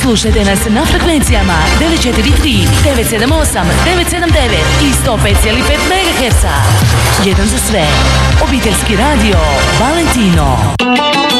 Slušajte nas na frekvencijama 943, 978, 979 i 105,5 MHz. Jedan za sve. Obiteljski radio Valentino.